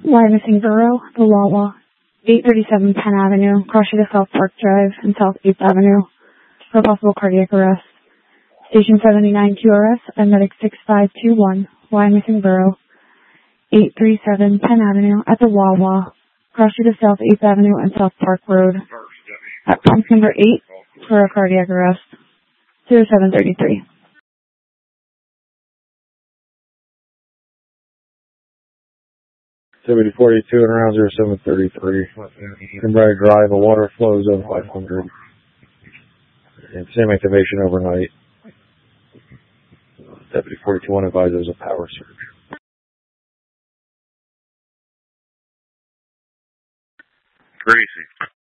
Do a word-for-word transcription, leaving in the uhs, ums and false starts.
Y missing Borough, the Wawa, eight thirty-seven Penn Avenue, crossing to South Park Drive and South eighth Avenue for possible cardiac arrest. Station seventy-nine Q R S and medic six five two one, Y missing Borough, eight thirty-seven Penn Avenue at the Wawa, crossing to South eighth Avenue and South Park Road at pump number eight for a cardiac arrest. zero seven thirty-three. seventy forty-two and around zero seven thirty-three. Cranberry Drive, a water flows of five hundred. And same activation overnight. Deputy forty-two one advises a power surge. Crazy.